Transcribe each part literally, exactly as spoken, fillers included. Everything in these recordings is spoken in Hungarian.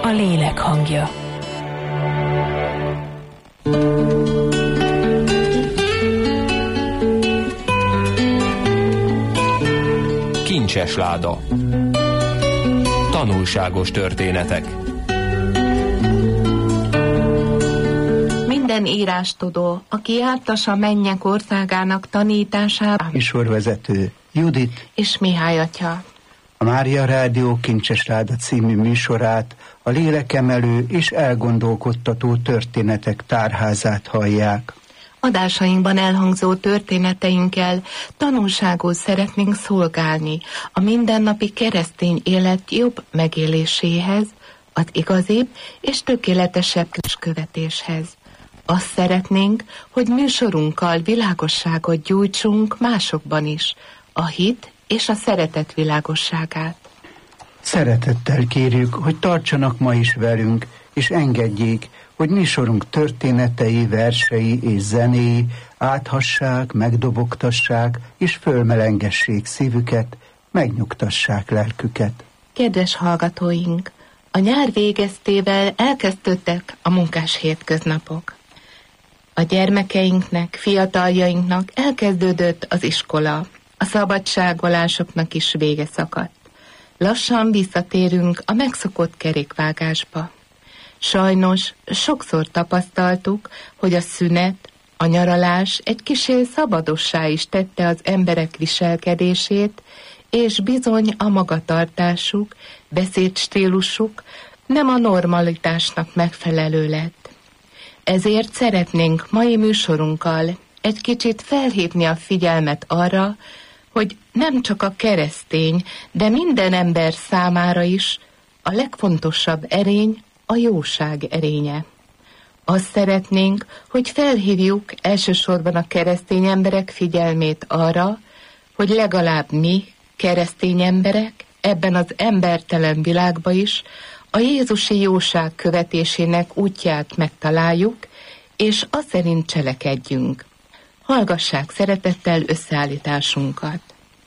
a lélek hangja. Kincses láda. Tanulságos történetek. Minden írástudó, aki jártas a mennyek országának tanításában. Műsorvezető Judit és Mihály atya. A Mária Rádió Kincses Láda című műsorát, a lélekemelő és elgondolkodtató történetek tárházát hallják. Adásainkban elhangzó történeteinkkel tanulságul szeretnénk szolgálni a mindennapi keresztény élet jobb megéléséhez, az igazibb és tökéletesebb követéshez. Azt szeretnénk, hogy műsorunkkal világosságot gyújtsunk másokban is, a hit és a szeretet világosságát. Szeretettel kérjük, hogy tartsanak ma is velünk, és engedjék, hogy műsorunk történetei, versei és zenéi áthassák, megdobogtassák és fölmelengessék szívüket, megnyugtassák lelküket. Kedves hallgatóink, a nyár végeztével elkezdődtek a munkás hétköznapok. A gyermekeinknek, fiataljainknak elkezdődött az iskola, a szabadságolásoknak is vége szakadt. Lassan visszatérünk a megszokott kerékvágásba. Sajnos sokszor tapasztaltuk, hogy a szünet, a nyaralás egy kissé szabadossá is tette az emberek viselkedését, és bizony a magatartásuk, beszédstílusuk nem a normalitásnak megfelelő lett. Ezért szeretnénk mai műsorunkkal egy kicsit felhívni a figyelmet arra, hogy nem csak a keresztény, de minden ember számára is a legfontosabb erény a jóság erénye. Azt szeretnénk, hogy felhívjuk elsősorban a keresztény emberek figyelmét arra, hogy legalább mi, keresztény emberek, ebben az embertelen világban is a jézusi jóság követésének útját megtaláljuk, és azt szerint cselekedjünk. Hallgassák szeretettel összeállításunkat.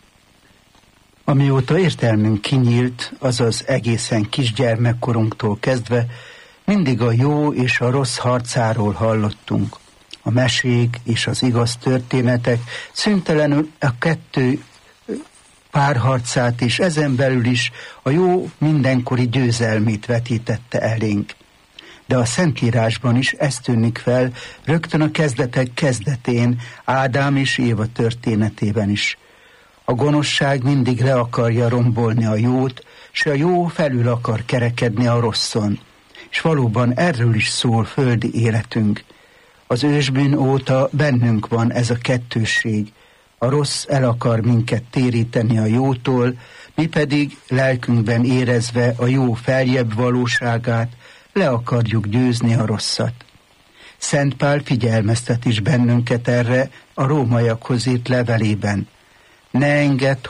Amióta értelmünk kinyílt, azaz egészen kisgyermekkorunktól kezdve, mindig a jó és a rossz harcáról hallottunk. A mesék és az igaz történetek szüntelenül a kettő párharcát és ezen belül is a jó mindenkori győzelmét vetítette elénk. De a Szentírásban is ez tűnik fel rögtön a kezdetek kezdetén, Ádám és Éva történetében is. A gonoszság mindig le akarja rombolni a jót, s a jó felül akar kerekedni a rosszon. És valóban erről is szól földi életünk. Az ősbűn óta bennünk van ez a kettősség. A rossz el akar minket téríteni a jótól, mi pedig lelkünkben érezve a jó feljebb valóságát, le akarjuk győzni a rosszat. Szent Pál figyelmeztet is bennünket erre a rómaiakhoz írt levelében. Ne engedd,